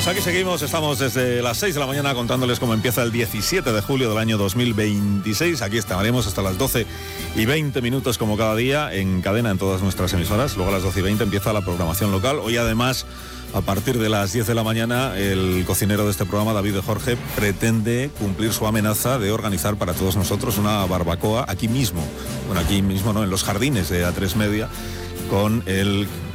Pues aquí seguimos, estamos desde las 6 de la mañana contándoles cómo empieza el 17 de julio del año 2026. Aquí estaremos hasta las 12:20 como cada día, en cadena en todas nuestras emisoras. Luego a las 12:20 empieza la programación local. Hoy además, a partir de las 10 de la mañana, el cocinero de este programa, David de Jorge, pretende cumplir su amenaza de organizar para todos nosotros una barbacoa aquí mismo. Bueno, aquí mismo no, en los jardines de A3 Media, con el